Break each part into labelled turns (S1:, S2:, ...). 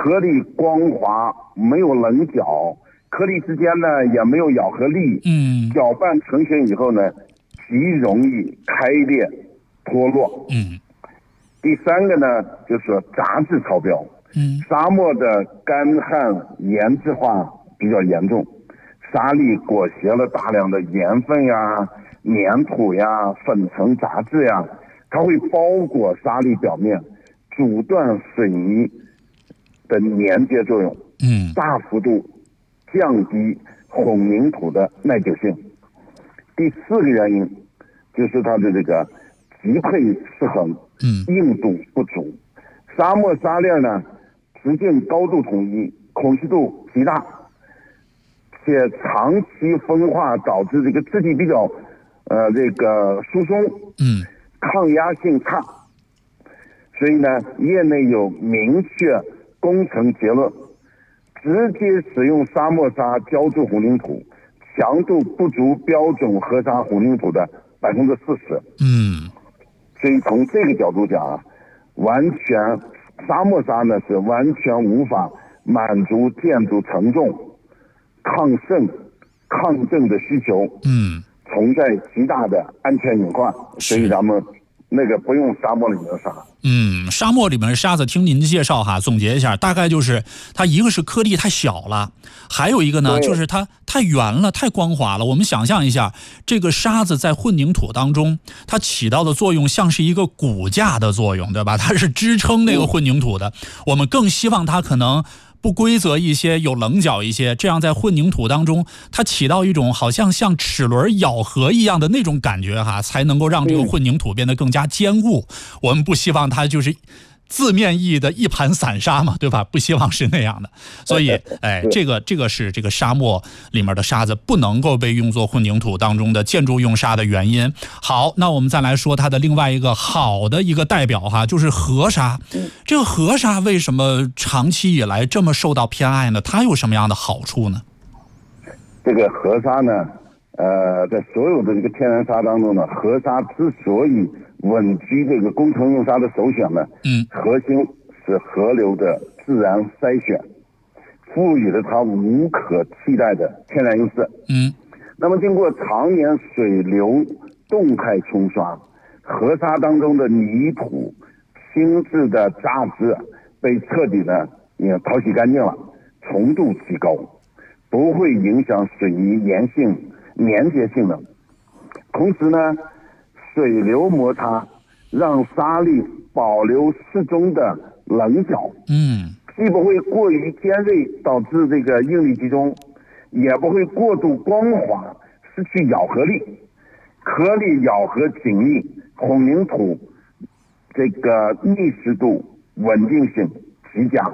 S1: 颗粒光滑，没有棱角，颗粒之间呢也没有咬合力。搅拌成型以后呢，极容易开裂脱落。第三个呢，就是杂质超标。沙漠的干旱盐质化比较严重，沙粒裹挟了大量的盐分呀、粘土呀、粉尘杂质呀，它会包裹沙粒表面，阻断水泥的粘结作用，大幅度降低混凝土的耐久性。第四个原因就是它的这个级配失衡，硬度不足。沙漠沙粒呢，直径高度统一，孔隙度极大，且长期风化导致这个质地比较这个疏松，抗压性差。所以呢，业内有明确工程结论，直接使用沙漠沙浇筑混凝土，强度不足标准河沙混凝土的40%。所以从这个角度讲啊，完全沙漠沙呢是完全无法满足建筑承重、抗渗、抗震的需求，存在极大的安全隐患，所以咱们那个不用沙漠里面的沙。
S2: 沙漠里面的沙子，听您的介绍哈，总结一下，大概就是它一个是颗粒太小了，还有一个呢就是它太圆了、太光滑了。我们想象一下，这个沙子在混凝土当中，它起到的作用像是一个骨架的作用，对吧？它是支撑那个混凝土的。我们更希望它可能不规则一些，有棱角一些，这样在混凝土当中，它起到一种好像齿轮咬合一样的那种感觉哈，才能够让这个混凝土变得更加坚固。我们不希望它就是字面意义的一盘散沙嘛，对吧？不希望是那样的。所以，这个是这个沙漠里面的沙子不能够被用作混凝土当中的建筑用沙的原因。好，那我们再来说它的另外一个好的一个代表哈，就是河沙。这个河沙为什么长期以来这么受到偏爱呢？它有什么样的好处呢？
S1: 这个河沙呢，在所有的这个天然沙当中呢，河沙之所以稳居这个工程用沙的首选呢，核心是河流的自然筛选，赋予了它无可替代的天然优势。那么经过常年水流动态冲刷，河沙当中的泥土、轻质的杂质被彻底的淘洗干净了，重度提高，不会影响水泥粘结性能。同时呢，水流摩擦让沙粒保留适中的棱角，既不会过于尖锐导致这个应力集中，也不会过度光滑失去咬合力，颗粒咬合紧密，混凝土这个密实度、稳定性极佳。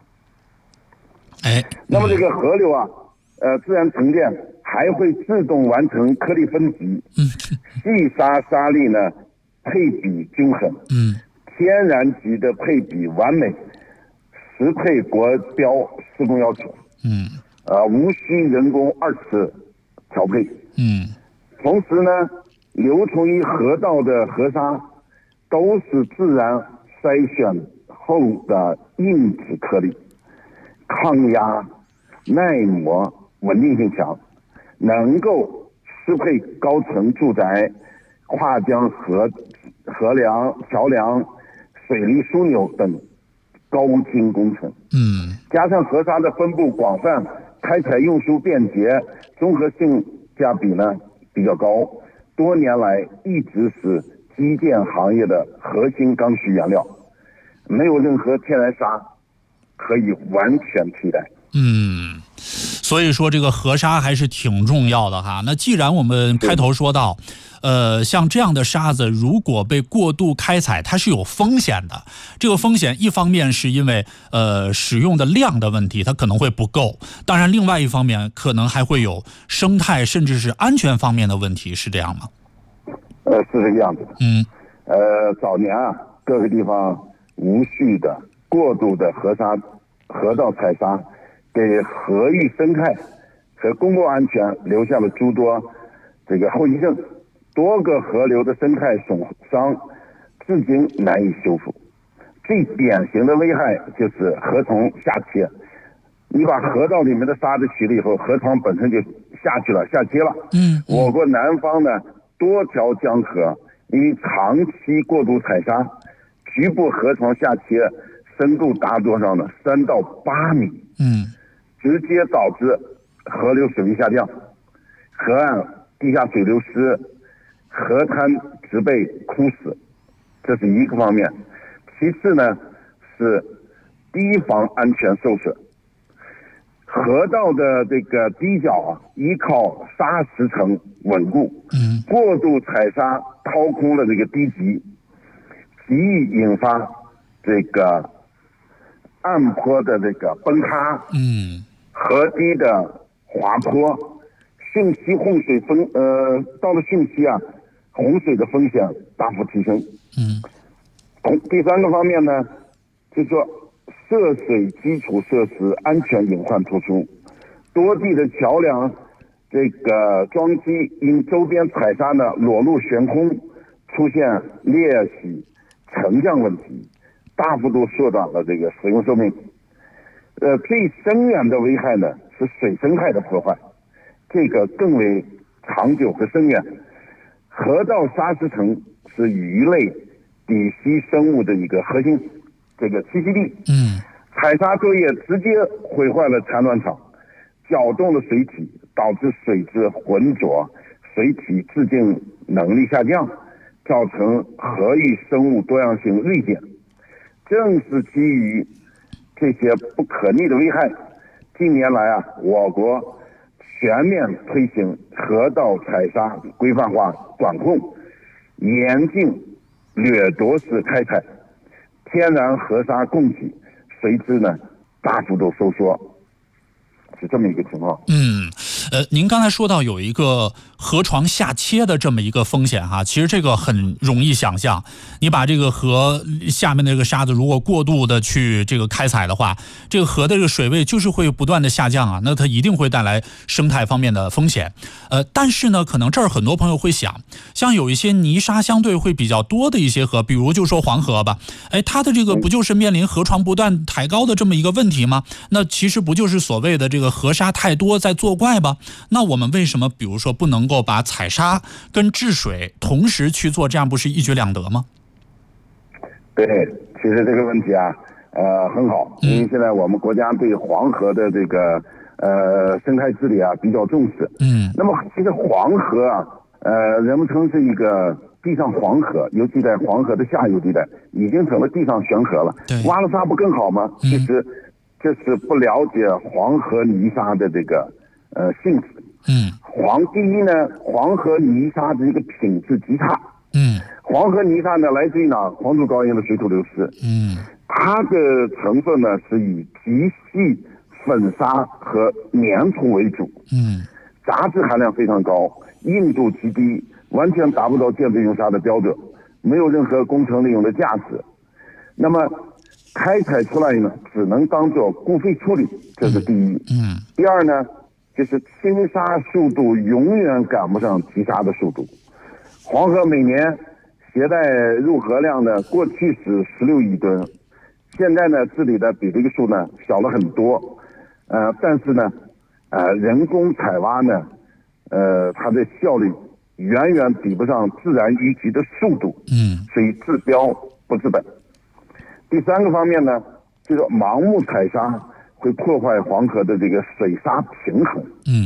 S1: 那么这个河流啊，自然沉淀还会自动完成颗粒分级，细沙沙粒呢配比均衡，天然级的配比完美，实配国标施工要求，无需人工2次调配，同时呢，流从于河道的河沙都是自然筛选后的硬质颗粒，抗压、耐磨、稳定性强，能够适配高层住宅、跨江河梁、桥梁、水利枢纽等高精工程。加上河沙的分布广泛，开采运输便捷，综合性价比呢比较高，多年来一直是基建行业的核心刚需原料，没有任何天然沙可以完全替代。
S2: 所以说这个河沙还是挺重要的哈。那既然我们开头说到，像这样的沙子如果被过度开采，它是有风险的。这个风险一方面是因为使用的量的问题，它可能会不够。当然，另外一方面可能还会有生态甚至是安全方面的问题，是这样吗？
S1: 是这个样子的。早年啊，各个地方无序的、过度的河道采沙，给河域生态和公共安全留下了诸多这个后遗症，多个河流的生态损伤至今难以修复。 最典型的危害就是河床下切。你把河道里面的沙子取了以后，河床本身就下切了。我国南方呢多条江河因为长期过度采沙，局部河床下切深度达多少呢？3到8米。直接导致河流水位下降，河岸地下水流失，河滩植被枯死，这是一个方面。其次呢是堤防安全受损。河道的这个堤角啊，依靠沙石层稳固，过度采沙掏空了这个堤脊，极易引发这个岸坡的这个崩塌，河堤的滑坡，汛期洪水到了汛期啊，洪水的风险大幅提升。第三个方面呢，就是说涉水基础设施安全隐患突出，多地的桥梁这个桩基因周边采沙呢裸露悬空，出现裂隙沉降问题，大幅度缩短了这个使用寿命。最深远的危害呢是水生态的破坏，这个更为长久和深远。河道沙石层是鱼类、底栖生物的一个核心这个栖息地。采沙作业直接毁坏了产卵场，搅动了水体，导致水质浑浊，水体自净能力下降，造成河域生物多样性锐减。正是基于这些不可逆的危害，近年来啊，我国全面推行河道采沙规范化管控，严禁掠夺式开采，天然河沙供给随之呢大幅度收缩，是这么一个情况。
S2: 您刚才说到有一个河床下切的这么一个风险哈，其实这个很容易想象，你把这个河下面的这个沙子如果过度的去这个开采的话，这个河的这个水位就是会不断的下降啊，那它一定会带来生态方面的风险。但是呢，可能这儿很多朋友会想，像有一些泥沙相对会比较多的一些河，比如就说黄河吧，它的这个不就是面临河床不断抬高的这么一个问题吗？那其实不就是所谓的这个河沙太多在作怪吗？那我们为什么比如说不能够把采沙跟治水同时去做，这样不是一举两得吗？
S1: 对，其实这个问题啊很好，因为现在我们国家对黄河的这个生态治理啊比较重视。那么其实黄河啊人们称是一个地上黄河，尤其在黄河的下游地带已经成了地上悬河了。挖了沙不更好吗？其实这是不了解黄河泥沙的这个性质。第一呢，黄河泥沙的一个品质极差。黄河泥沙呢来自于哪？黄土高原的水土流失。它的成分呢是以极细粉沙和粘土为主。杂质含量非常高，硬度极低，完全达不到建筑用沙的标准，没有任何工程利用的价值。那么开采出来呢，只能当做固废处理，这是第一。第二呢，就是清沙速度永远赶不上提沙的速度。黄河每年携带入河量呢，过去是16亿吨，现在呢治理的比这个数呢小了很多。但是呢人工采挖呢它的效率远远抵不上自然淤积的速度。所以治标不治本。第三个方面呢，就是盲目采沙会破坏黄河的这个水沙平衡，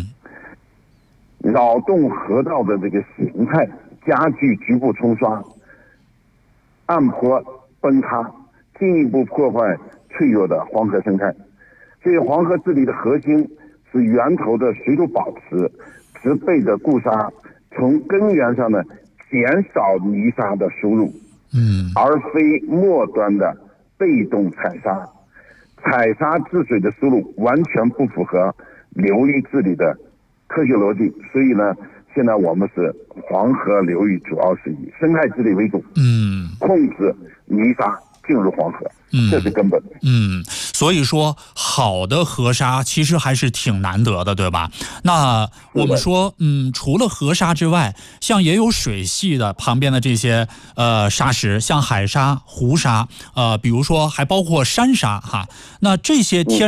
S1: 扰动河道的这个形态，加剧局部冲刷，岸坡崩塌，进一步破坏脆弱的黄河生态。所以黄河治理的核心是源头的水土保持，植被的固沙，从根源上呢减少泥沙的输入，而非末端的被动采沙。采沙治水的思路完全不符合流域治理的科学逻辑，所以呢，现在我们是黄河流域主要是以生态治理为主，控制泥沙进入黄河，这是根本。
S2: 所以说好的河沙其实还是挺难得的，对吧？那我们说，除了河沙之外，像也有水系的旁边的这些沙石，像海沙、湖沙，比如说还包括山沙哈。那这些天